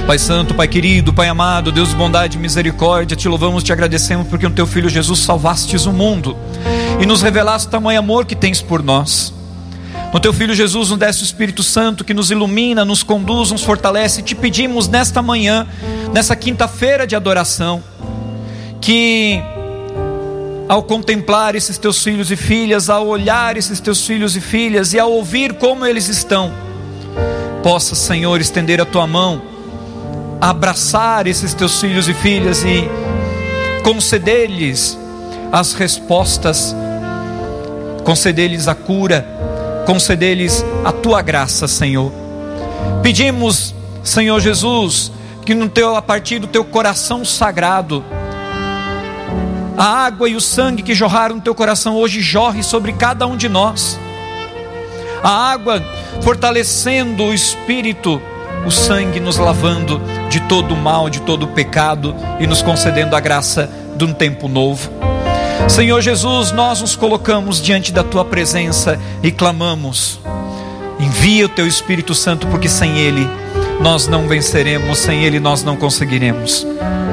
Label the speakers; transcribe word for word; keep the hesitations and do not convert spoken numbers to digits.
Speaker 1: Pai Santo, Pai querido, Pai amado, Deus de bondade e misericórdia, te louvamos, te agradecemos porque no teu Filho Jesus salvastes o mundo e nos revelaste o tamanho amor que tens por nós. No teu Filho Jesus nos deste o Espírito Santo que nos ilumina, nos conduz, nos fortalece. Te pedimos nesta manhã, nessa quinta-feira de adoração, que ao contemplar esses teus filhos e filhas, ao olhar esses teus filhos e filhas e ao ouvir como eles estão, possa, Senhor, estender a tua mão, abraçar esses teus filhos e filhas e conceder-lhes as respostas, conceder-lhes a cura, conceder-lhes a tua graça, Senhor. Pedimos, Senhor Jesus, que no teu, a partir do teu coração sagrado, a água e o sangue que jorraram no teu coração hoje jorre sobre cada um de nós. A água fortalecendo o espírito, o sangue nos lavando de todo o mal, de todo o pecado e nos concedendo a graça de um tempo novo. Senhor Jesus, nós nos colocamos diante da tua presença e clamamos: envia o teu Espírito Santo, porque sem ele nós não venceremos, sem ele nós não conseguiremos.